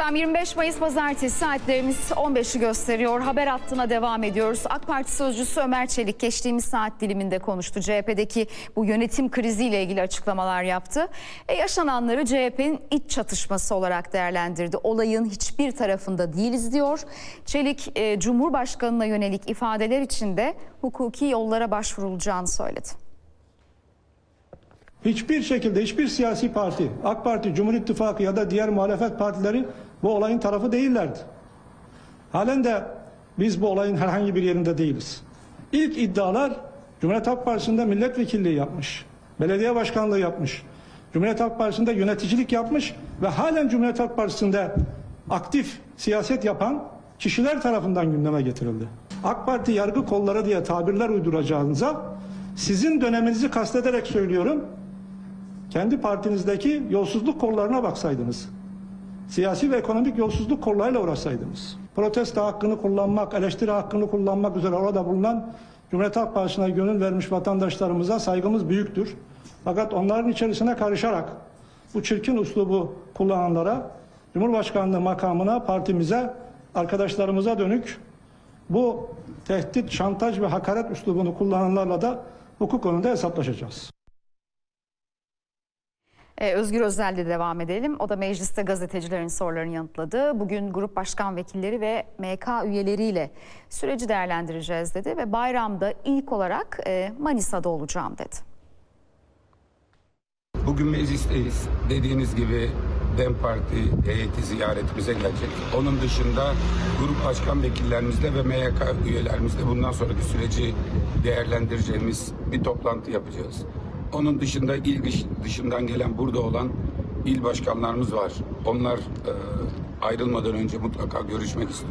Efendim 25 Mayıs Pazartesi saatlerimiz 15'i gösteriyor. Haber hattına devam ediyoruz. AK Parti sözcüsü Ömer Çelik geçtiğimiz saat diliminde konuştu. CHP'deki bu yönetim kriziyle ilgili açıklamalar yaptı. Yaşananları CHP'nin iç çatışması olarak değerlendirdi. Olayın hiçbir tarafında değiliz diyor. Çelik Cumhurbaşkanı'na yönelik ifadeler için de hukuki yollara başvurulacağını söyledi. Hiçbir şekilde hiçbir siyasi parti, AK Parti, Cumhur İttifakı ya da diğer muhalefet partileri bu olayın tarafı değillerdi. Halen de biz bu olayın herhangi bir yerinde değiliz. İlk iddialar Cumhuriyet Halk Partisi'nde milletvekilliği yapmış, belediye başkanlığı yapmış, Cumhuriyet Halk Partisi'nde yöneticilik yapmış ve halen Cumhuriyet Halk Partisi'nde aktif siyaset yapan kişiler tarafından gündeme getirildi. AK Parti yargı kolları diye tabirler uyduracağınıza sizin döneminizi kastederek söylüyorum. Kendi partinizdeki yolsuzluk kollarına baksaydınız, siyasi ve ekonomik yolsuzluk kollarıyla uğraşsaydınız, protesto hakkını kullanmak, eleştiri hakkını kullanmak üzere orada bulunan Cumhuriyet Halk Partisi'ne gönül vermiş vatandaşlarımıza saygımız büyüktür. Fakat onların içerisine karışarak bu çirkin üslubu kullananlara, Cumhurbaşkanlığı makamına, partimize, arkadaşlarımıza dönük bu tehdit, şantaj ve hakaret üslubunu kullananlarla da hukuk önünde hesaplaşacağız. Özgür Özel'le devam edelim. O da mecliste gazetecilerin sorularını yanıtladı. Bugün grup başkan vekilleri ve MK üyeleriyle süreci değerlendireceğiz dedi ve bayramda ilk olarak Manisa'da olacağım dedi. Bugün meclisteyiz. Dediğiniz gibi DEM Parti heyeti ziyaretimize gelecek. Onun dışında grup başkan vekillerimizle ve MYK üyelerimizle bundan sonraki süreci değerlendireceğimiz bir toplantı yapacağız. Onun dışında il dışından gelen burada olan il başkanlarımız var. Onlar ayrılmadan önce mutlaka görüşmek istiyor.